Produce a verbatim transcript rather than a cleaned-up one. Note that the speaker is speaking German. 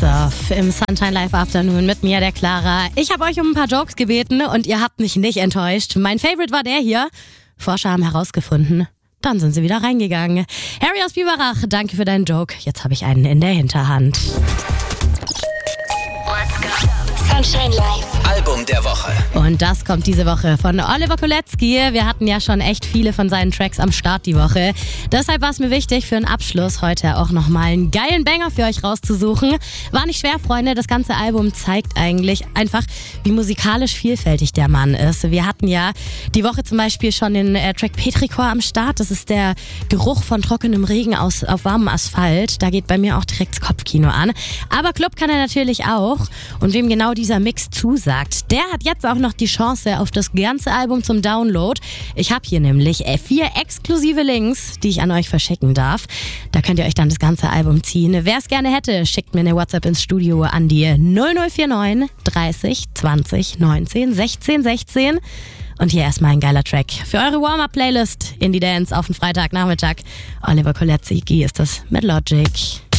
Off im Sunshine Live Afternoon mit mir, der Clara. Ich habe euch um ein paar Jokes gebeten und ihr habt mich nicht enttäuscht. Mein Favorite war der hier. Forscher haben herausgefunden. Dann sind sie wieder reingegangen. Harry aus Biberach, danke für deinen Joke. Jetzt habe ich einen in der Hinterhand. Sunshine Live. Album der Woche. Und das kommt diese Woche von Oliver Kolecki. Wir hatten ja schon echt viele von seinen Tracks am Start die Woche. Deshalb war es mir wichtig, für den Abschluss heute auch nochmal einen geilen Banger für euch rauszusuchen. War nicht schwer, Freunde. Das ganze Album zeigt eigentlich einfach, wie musikalisch vielfältig der Mann ist. Wir hatten ja die Woche zum Beispiel schon den äh, Track Petrichor am Start. Das ist der Geruch von trockenem Regen aus, auf warmem Asphalt. Da geht bei mir auch direkt das Kopfkino an. Aber Club kann er natürlich auch. Und wem genau dieser Mix zusagt, der hat jetzt auch noch die Chance auf das ganze Album zum Download. Ich habe hier nämlich vier exklusive Links, die ich an euch verschicken darf. Da könnt ihr euch dann das ganze Album ziehen. Wer es gerne hätte, schickt mir eine WhatsApp ins Studio an die null null vier neun dreißig zwanzig neunzehn sechzehn sechzehn. Und hier erstmal ein geiler Track für eure Warm-Up-Playlist Indie Dance auf den Freitagnachmittag. Oliver Kolecki ist das mit Logic.